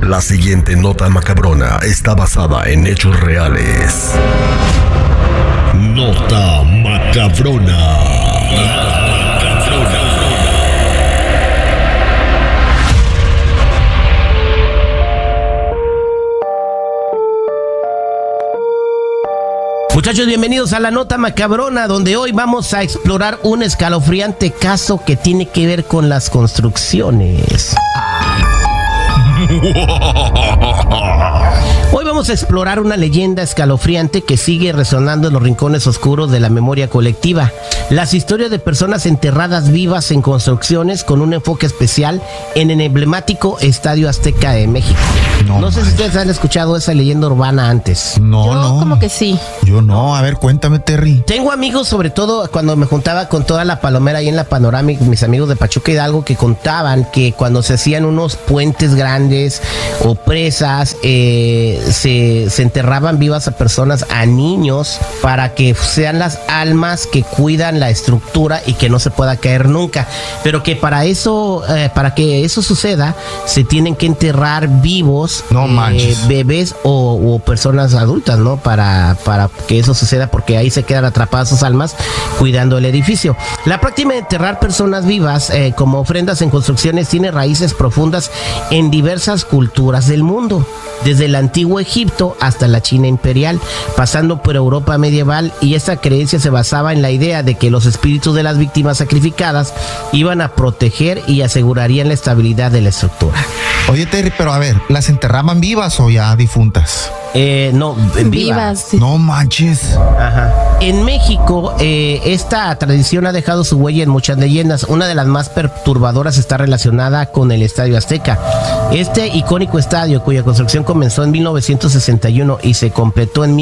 La siguiente nota macabrona está basada en hechos reales. Nota macabrona. Muchachos, bienvenidos a la Nota Macabrona, donde hoy vamos a explorar un escalofriante caso que tiene que ver con las construcciones. Hoy vamos a explorar una leyenda escalofriante que sigue resonando en los rincones oscuros de la memoria colectiva. Las historias de personas enterradas vivas en construcciones con un enfoque especial en el emblemático Estadio Azteca de México. No sé si ustedes han escuchado esa leyenda urbana antes. No. Como que sí. Yo no. A ver, cuéntame, Terry. Tengo amigos, sobre todo cuando me juntaba con toda la palomera ahí en la Panorámica, mis amigos de Pachuca Hidalgo, que contaban que cuando se hacían unos puentes grandes o presas, se enterraban vivas a personas, a niños, para que sean las almas que cuidan la estructura y que no se pueda caer nunca. Pero que para eso, para que eso suceda, se tienen que enterrar vivos, bebés o personas adultas, ¿no? Para que eso suceda, porque ahí se quedan atrapadas sus almas cuidando el edificio. La práctica de enterrar personas vivas como ofrendas en construcciones tiene raíces profundas en diversas culturas del mundo, desde el antiguo Egipto hasta la China imperial, pasando por Europa medieval, y esta creencia se basaba en la idea de que los espíritus de las víctimas sacrificadas iban a proteger y asegurarían la estabilidad de la estructura. Oye, Terry, pero a ver, ¿las enterraban vivas o ya difuntas? No, vivas. Sí. No manches. Ajá. En México, esta tradición ha dejado su huella en muchas leyendas. Una de las más perturbadoras está relacionada con el Estadio Azteca. Este icónico estadio, cuya construcción comenzó en 1961 y se completó en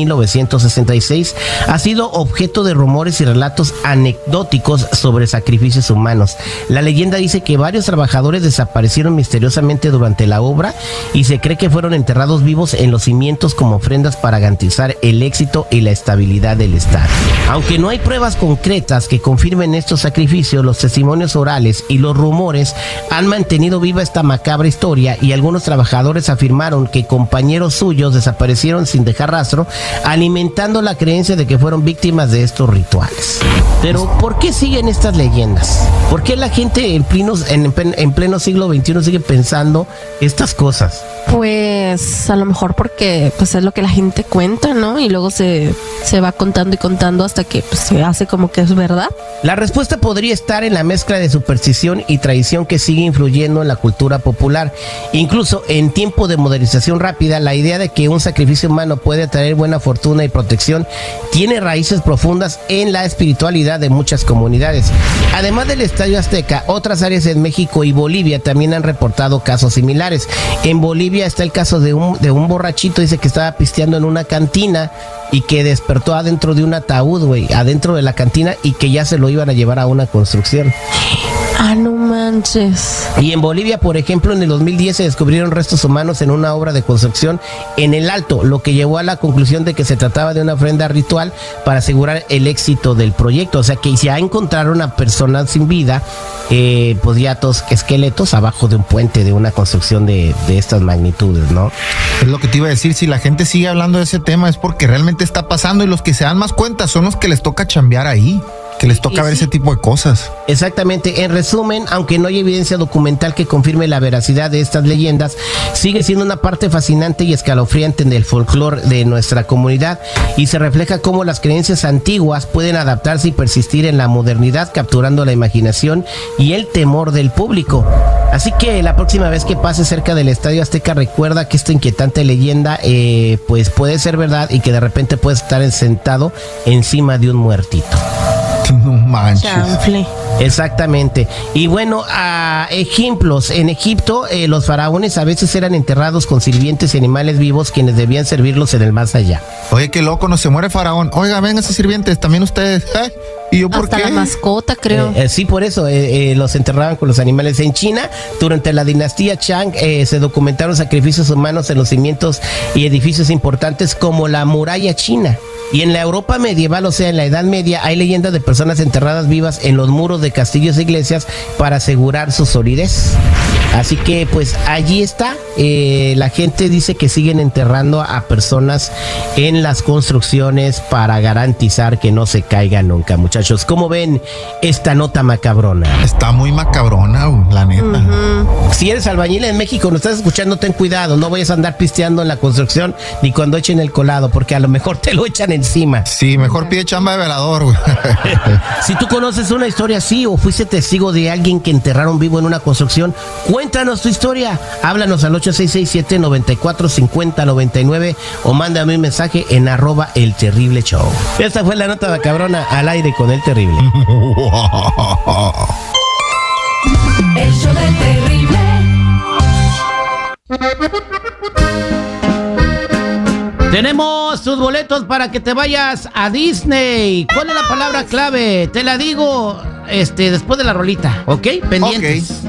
1966, ha sido objeto de rumores y relatos anecdóticos sobre sacrificios humanos. La leyenda dice que varios trabajadores desaparecieron misteriosamente durante la obra y se cree que fueron enterrados vivos en los cimientos como ofrendas para garantizar el éxito y la estabilidad del estadio. Aunque no hay pruebas concretas que confirmen estos sacrificios, los testimonios orales y los rumores han mantenido viva esta macabra historia, y algunos trabajadores afirmaron que compañeros suyos desaparecieron sin dejar rastro, alimentando la creencia de que fueron víctimas de estos rituales. Pero ¿por qué siguen estas leyendas? ¿Por qué la gente en pleno siglo XXI sigue pensando estas cosas? Pues a lo mejor porque pues es lo que la gente cuenta, ¿no? Y luego se va contando y contando hasta que pues, se hace como que es verdad. La respuesta podría estar en la mezcla de superstición y tradición que sigue influyendo en la cultura popular. Incluso en tiempo de modernización rápida, la idea de que un sacrificio humano puede traer buena fortuna y protección tiene raíces profundas en la espiritualidad de muchas comunidades. Además del Estadio Azteca, otras áreas en México y Bolivia también han reportado casos similares. En Bolivia está el caso de un borrachito, dice que estaba pisteando en una cantina y que despertó adentro de un ataúd, adentro de la cantina, y que ya se lo iban a llevar a una construcción. Ah, no manches. Y en Bolivia, por ejemplo, en el 2010 se descubrieron restos humanos en una obra de construcción en el Alto, lo que llevó a la conclusión de que se trataba de una ofrenda ritual para asegurar el éxito del proyecto. O sea que ya encontraron a personas sin vida, pues ya todos esqueletos abajo de un puente de una construcción de estas magnitudes, ¿no? Es lo que te iba a decir, si la gente sigue hablando de ese tema es porque realmente está pasando, y los que se dan más cuenta son los que les toca chambear ahí, que les toca ver ese tipo de cosas. Exactamente. En resumen, aunque no hay evidencia documental que confirme la veracidad de estas leyendas, sigue siendo una parte fascinante y escalofriante del folclore de nuestra comunidad, y se refleja cómo las creencias antiguas pueden adaptarse y persistir en la modernidad, capturando la imaginación y el temor del público. Así que la próxima vez que pases cerca del Estadio Azteca, recuerda que esta inquietante leyenda pues puede ser verdad, y que de repente puedes estar sentado encima de un muertito. No manches. Chanfle. Exactamente. Y bueno, ejemplos. En Egipto, los faraones a veces eran enterrados con sirvientes y animales vivos, quienes debían servirlos en el más allá. Oye, qué loco, no se muere faraón. Oiga, vengan esos sirvientes, también ustedes. ¿Y yo por Hasta qué? la mascota, creo. Sí, por eso los enterraban con los animales. En China, durante la dinastía Chang, se documentaron sacrificios humanos en los cimientos y edificios importantes como la muralla china. Y en la Europa medieval, o sea, en la Edad Media, hay leyendas de personas enterradas vivas en los muros de castillos e iglesias para asegurar su solidez. Así que pues allí está. La gente dice que siguen enterrando a personas en las construcciones para garantizar que no se caigan nunca, muchachos. ¿Cómo ven esta nota macabrona? Está muy macabrona, la neta. Si eres albañil en México, nos estás escuchando, ten cuidado. No vayas a andar pisteando en la construcción ni cuando echen el colado, porque a lo mejor te lo echan encima. Sí, mejor pide chamba de velador, güey. Si tú conoces una historia así o fuiste testigo de alguien que enterraron vivo en una construcción, cuéntanos tu historia. Háblanos al 8667-945099 o mándame un mensaje en @elterribleshow. Esta fue la nota macabrona al aire con El Terrible. El show del Terrible. Tenemos tus boletos para que te vayas a Disney. ¿Cuál es la palabra clave? Te la digo después de la rolita, ¿ok? Pendientes. Ok.